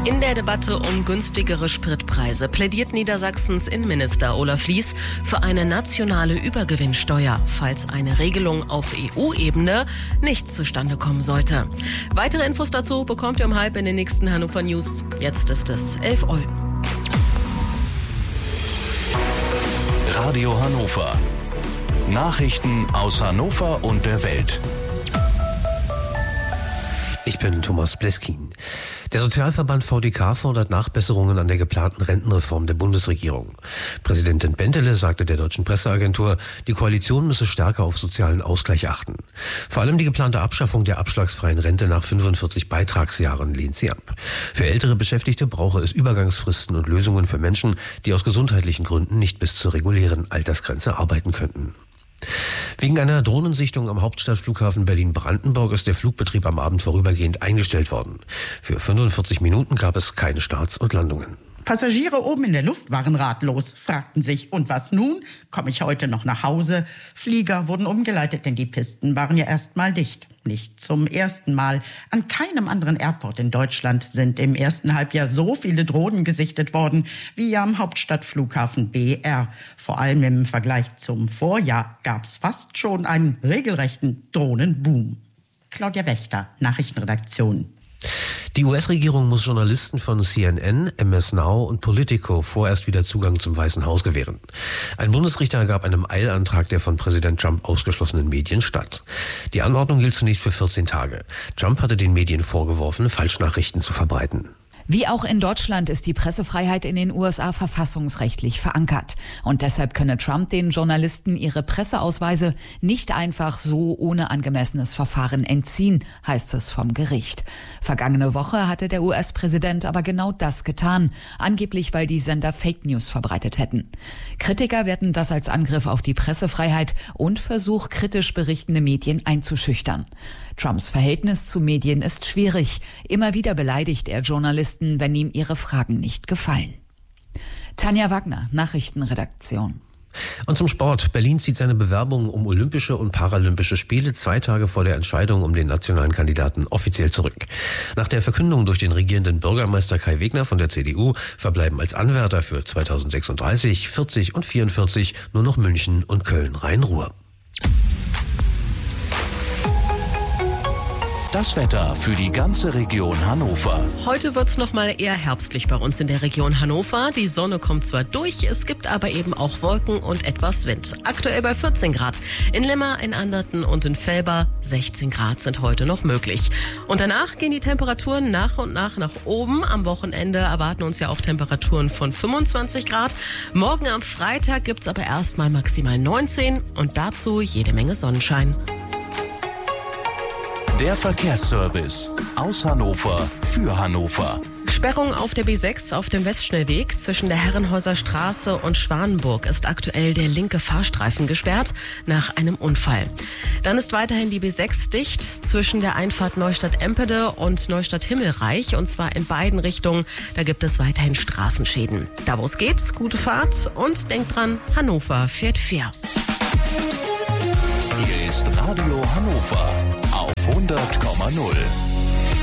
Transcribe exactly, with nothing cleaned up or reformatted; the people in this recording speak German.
In der Debatte um günstigere Spritpreise plädiert Niedersachsens Innenminister Olaf Lies für eine nationale Übergewinnsteuer, falls eine Regelung auf E U-Ebene nicht zustande kommen sollte. Weitere Infos dazu bekommt ihr um halb in den nächsten Hannover News. Jetzt ist es elf Uhr. Radio Hannover. Nachrichten aus Hannover und der Welt. Ich bin Thomas Bleskin. Der Sozialverband V D K fordert Nachbesserungen an der geplanten Rentenreform der Bundesregierung. Präsidentin Bentele sagte der deutschen Presseagentur, die Koalition müsse stärker auf sozialen Ausgleich achten. Vor allem die geplante Abschaffung der abschlagsfreien Rente nach fünfundvierzig Beitragsjahren lehnt sie ab. Für ältere Beschäftigte brauche es Übergangsfristen und Lösungen für Menschen, die aus gesundheitlichen Gründen nicht bis zur regulären Altersgrenze arbeiten könnten. Wegen einer Drohnensichtung am Hauptstadtflughafen Berlin-Brandenburg ist der Flugbetrieb am Abend vorübergehend eingestellt worden. Für fünfundvierzig Minuten gab es keine Starts und Landungen. Passagiere oben in der Luft waren ratlos, fragten sich, und was nun? Komme ich heute noch nach Hause? Flieger wurden umgeleitet, denn die Pisten waren ja erst mal dicht. Nicht zum ersten Mal. An keinem anderen Airport in Deutschland sind im ersten Halbjahr so viele Drohnen gesichtet worden wie am Hauptstadtflughafen B R. Vor allem im Vergleich zum Vorjahr gab es fast schon einen regelrechten Drohnenboom. Claudia Wächter, Nachrichtenredaktion. Die U S-Regierung muss Journalisten von C N N, M S Now und Politico vorerst wieder Zugang zum Weißen Haus gewähren. Ein Bundesrichter gab einem Eilantrag der von Präsident Trump ausgeschlossenen Medien statt. Die Anordnung gilt zunächst für vierzehn Tage. Trump hatte den Medien vorgeworfen, Falschnachrichten zu verbreiten. Wie auch in Deutschland ist die Pressefreiheit in den U S A verfassungsrechtlich verankert. Und deshalb könne Trump den Journalisten ihre Presseausweise nicht einfach so ohne angemessenes Verfahren entziehen, heißt es vom Gericht. Vergangene Woche hatte der U S-Präsident aber genau das getan, angeblich weil die Sender Fake News verbreitet hätten. Kritiker werten das als Angriff auf die Pressefreiheit und Versuch, kritisch berichtende Medien einzuschüchtern. Trumps Verhältnis zu Medien ist schwierig. Immer wieder beleidigt er Journalisten, wenn ihm ihre Fragen nicht gefallen. Tanja Wagner, Nachrichtenredaktion. Und zum Sport. Berlin zieht seine Bewerbung um Olympische und Paralympische Spiele zwei Tage vor der Entscheidung um den nationalen Kandidaten offiziell zurück. Nach der Verkündung durch den regierenden Bürgermeister Kai Wegner von der C D U verbleiben als Anwärter für zweitausendsechsunddreißig, vierzig und vierundvierzig nur noch München und Köln-Rhein-Ruhr. Das Wetter für die ganze Region Hannover. Heute wird's noch mal eher herbstlich bei uns in der Region Hannover. Die Sonne kommt zwar durch, es gibt aber eben auch Wolken und etwas Wind. Aktuell bei vierzehn Grad. In Limmer, in Anderten und in Velber sechzehn Grad sind heute noch möglich. Und danach gehen die Temperaturen nach und nach nach oben. Am Wochenende erwarten uns ja auch Temperaturen von fünfundzwanzig Grad. Morgen am Freitag gibt's aber erstmal maximal neunzehn und dazu jede Menge Sonnenschein. Der Verkehrsservice aus Hannover für Hannover. Sperrung auf der B sechs auf dem Westschnellweg zwischen der Herrenhäuser Straße und Schwanenburg ist aktuell der linke Fahrstreifen gesperrt nach einem Unfall. Dann ist weiterhin die B sechs dicht zwischen der Einfahrt Neustadt-Empede und Neustadt-Himmelreich, und zwar in beiden Richtungen. Da gibt es weiterhin Straßenschäden. Da wo es geht, gute Fahrt und denkt dran, Hannover fährt fair. Hier ist Radio Hannover auf hundert Komma null.